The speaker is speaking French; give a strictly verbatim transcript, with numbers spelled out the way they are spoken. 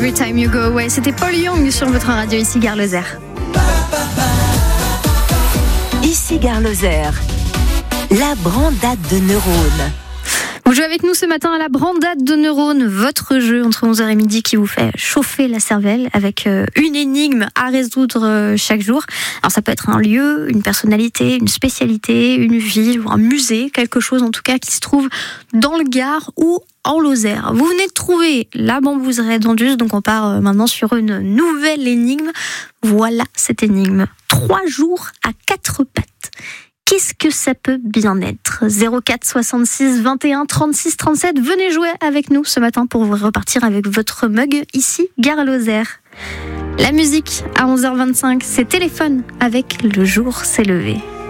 Every Time You Go Away. C'était Paul Young sur votre radio, ici Gare Lozère. Ici Gare Lozère, la brandade de neurones. Vous jouez avec nous ce matin à la brandade de neurones, votre jeu entre onze heures et midi qui vous fait chauffer la cervelle avec une énigme à résoudre chaque jour. Alors ça peut être un lieu, une personnalité, une spécialité, une ville ou un musée, quelque chose en tout cas qui se trouve dans le Gard ou en Lozère. Vous venez de trouver la bambouseraie d'Anduze, donc on part maintenant sur une nouvelle énigme. Voilà cette énigme. Trois jours à quatre pattes. Qu'est-ce que ça peut bien être ? zéro quatre soixante-six vingt et un trente-six trente-sept. Venez jouer avec nous ce matin pour repartir avec votre mug ici, Gare Lozère. La musique à onze heures vingt-cinq, c'est Téléphone avec Le jour s'est levé.